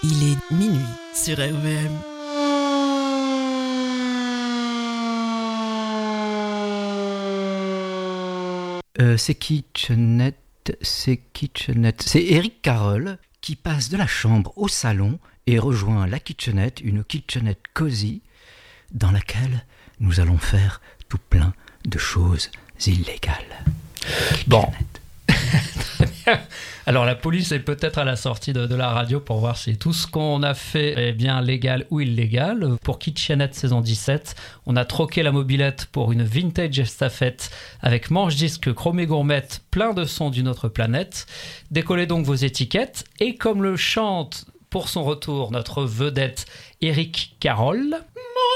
Il est minuit sur RVM. C'est Kitchenette. C'est Eric Carroll qui passe de la chambre au salon et rejoint la kitchenette, une kitchenette cosy dans laquelle nous allons faire tout plein de choses illégales. Bon. Très bien. Alors la police est peut-être à la sortie de la radio pour voir si tout ce qu'on a fait est bien légal ou illégal. Pour Kitchenette saison 17, on a troqué la mobilette pour une vintage estafette avec manche-disque chromé gourmette, plein de sons d'une autre planète. Décollez donc vos étiquettes et comme le chante pour son retour notre vedette Eric Carroll...